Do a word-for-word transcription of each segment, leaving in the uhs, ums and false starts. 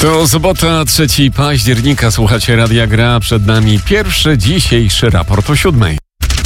To sobota, trzeciego października. Słuchacie Radia Gra. Przed nami pierwszy dzisiejszy raport o siódmej.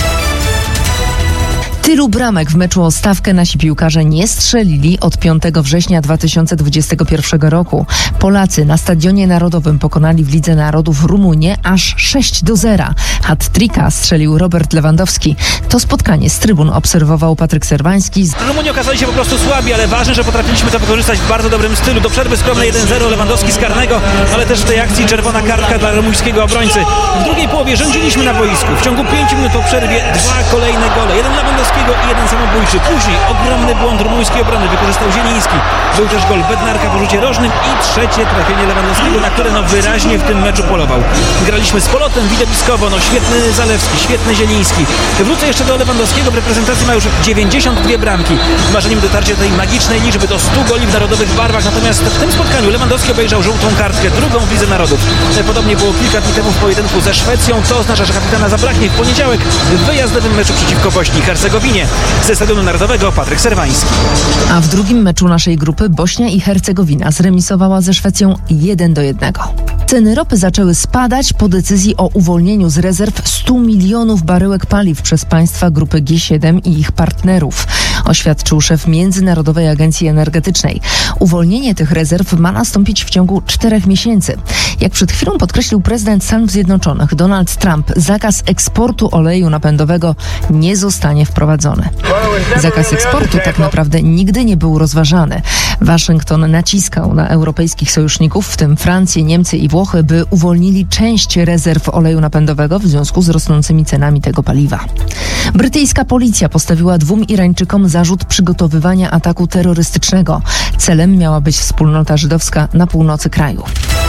Tylu bramek w meczu o stawkę nasi piłkarze nie strzelili od piątego września dwa tysiące dwudziestego pierwszego roku. Polacy na Stadionie Narodowym pokonali w Lidze Narodów Rumunię aż sześć do zera. Hat-tricka strzelił Robert Lewandowski. To spotkanie z trybun obserwował Patryk Serwański. Rumunii okazali się po prostu słabi, ale ważne, że potrafiliśmy to wykorzystać w bardzo dobrym stylu. Do przerwy skromne jeden zero, Lewandowski z karnego, ale też w tej akcji czerwona kartka dla rumuńskiego obrońcy. W drugiej połowie rządziliśmy na boisku. W ciągu pięciu minut po przerwie dwa kolejne gole. Jeden Lewandowskiego i jeden samobójczy. Później ogromny błąd rumuńskiej obrony wykorzystał Zieliński. Był też gol Bednarka po rzucie rożnym i trzecie trafienie Lewandowskiego, na które no wyraźnie w tym meczu polował. Graliśmy z polotem widowiskowo, no świetny Zalewski, świetny Zieliński. Wrócę jeszcze do Lewandowskiego, w reprezentacji ma już dziewięćdziesiąt dwie bramki. Marzeniem dotarcie do tej magicznej liczby, do stu goli w narodowych barwach, natomiast w tym spotkaniu Lewandowski obejrzał żółtą kartkę, drugą w Lidze Narodów. Podobnie było kilka dni temu w pojedynku ze Szwecją, to oznacza, że kapitana zabraknie w poniedziałek w wyjazdowym meczu przeciwko Bośni i Hercegowinie. Ze Stadionu Narodowego Patryk Serwański. A w drugim meczu naszej grupy Bośnia i Hercegowina zremisowała ze Szwecją jeden do jednego. Ceny ropy zaczęły spadać po decyzji o uwolnieniu z rezerw stu milionów baryłek paliw przez państwa grupy G siedem i ich partnerów, oświadczył szef Międzynarodowej Agencji Energetycznej. Uwolnienie tych rezerw ma nastąpić w ciągu czterech miesięcy. Jak przed chwilą podkreślił prezydent Stanów Zjednoczonych Donald Trump, zakaz eksportu oleju napędowego nie zostanie wprowadzony. Zakaz eksportu tak naprawdę nigdy nie był rozważany. Waszyngton naciskał na europejskich sojuszników, w tym Francję, Niemcy i Włochy, by uwolnili część rezerw oleju napędowego w związku z rosnącymi cenami tego paliwa. Brytyjska policja postawiła dwóm Irańczykom zarzut przygotowywania ataku terrorystycznego. Celem miała być wspólnota żydowska na północy kraju.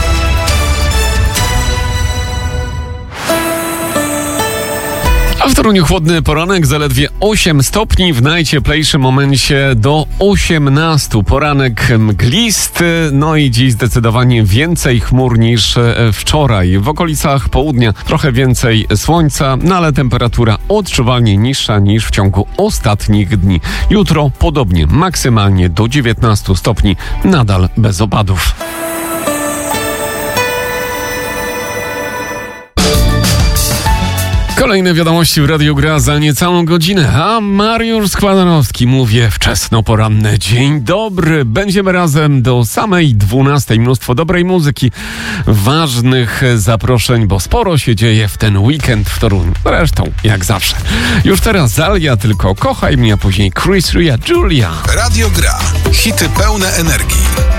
A w Toruniu chłodny poranek, zaledwie osiem stopni, w najcieplejszym momencie do osiemnastu. Poranek mglisty, no i dziś zdecydowanie więcej chmur niż wczoraj. W okolicach południa trochę więcej słońca, no ale temperatura odczuwalnie niższa niż w ciągu ostatnich dni. Jutro podobnie, maksymalnie do dziewiętnastu stopni, nadal bez opadów. Kolejne wiadomości w Radiu Gra za niecałą godzinę, a Mariusz Składanowski mówię wczesnoporanne. Dzień dobry, będziemy razem do samej dwunastej. Mnóstwo dobrej muzyki, ważnych zaproszeń, bo sporo się dzieje w ten weekend w Toruniu. Zresztą, jak zawsze. Już teraz Zalia, tylko kochaj mnie, a później Chris Ria Julia. Radio Gra, hity pełne energii.